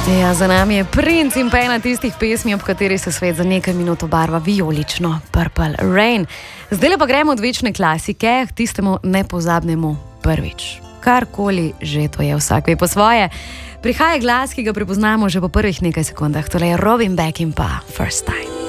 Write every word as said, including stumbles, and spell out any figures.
Ja, za nami je Prince in pa ena tistih pesmi, ob kateri se svet za nekaj minut obarva vijolično, Purple Rain. Zdaj pa gremo od večne klasike k tistemu nepozabnemu prvič. Karkoli že to je, vsak ve po svoje. Prihaja glas, ki ga prepoznamo že po prvih nekaj sekundah, tole je Robin Beck in pa First Time.